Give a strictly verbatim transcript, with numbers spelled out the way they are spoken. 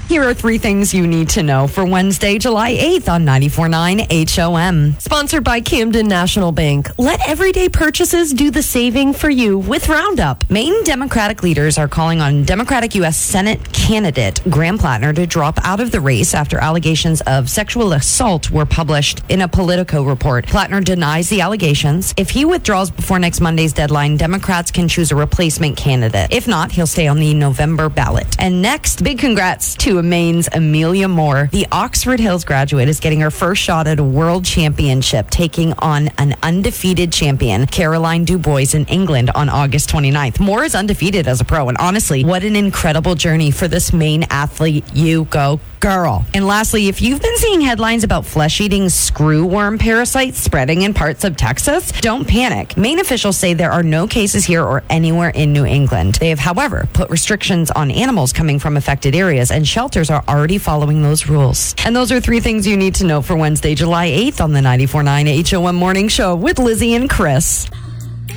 Here are three things you need to know for Wednesday, July eighth on ninety-four point nine H O M. Sponsored by Camden National Bank. Let everyday purchases do the saving for you with Roundup. Maine Democratic leaders are calling on Democratic U S Senate candidate Graham Plattner to drop out of the race after allegations of sexual assault were published in a Politico report. Plattner denies the allegations. If he withdraws before next Monday's deadline, Democrats can choose a replacement candidate. If not, he'll stay on the November ballot. And next, big congrats to Maine's Amelia Moore. The Oxford Hills graduate is getting her first shot at a world championship, taking on an undefeated champion, Caroline Dubois, in England on August twenty-ninth. Moore is undefeated as a pro, and honestly, what an incredible journey for this Maine athlete. You go, girl. And lastly, if you've been seeing headlines about flesh-eating screwworm parasites spreading in parts of Texas, don't panic. Maine officials say there are no cases here or anywhere in New England. They have, however, put restrictions on animals coming from affected areas, and shelters are already following those rules. And those are three things you need to know for Wednesday, July eighth on the ninety-four point nine H O M Morning Show with Lizzie and Chris.